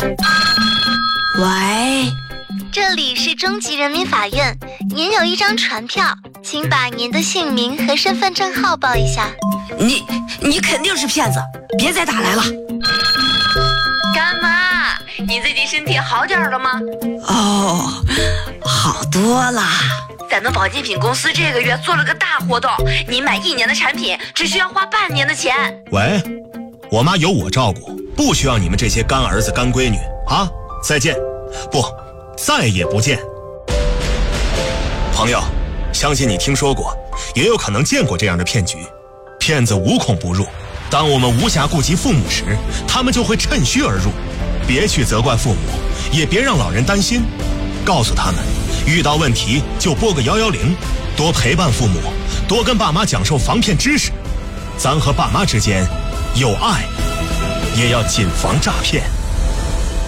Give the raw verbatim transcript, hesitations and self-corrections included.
喂， 这里是中级人民法院，您有一张传票，请把您的姓名和身份证号报一下。 你你肯定是骗子，别再打来了。 干妈，你最近身体好点了吗？ 哦，好多了。 咱们保健品公司这个月做了个大活动，你买一年的产品只需要花半年的钱。 喂，我妈有我照顾，不需要你们这些干儿子干闺女啊！再见，不，再也不见。朋友，相信你听说过，也有可能见过这样的骗局。骗子无孔不入，当我们无暇顾及父母时，他们就会趁虚而入。别去责怪父母，也别让老人担心，告诉他们遇到问题就拨个一一零，多陪伴父母，多跟爸妈讲授防骗知识。咱和爸妈之间有爱，也要谨防诈骗。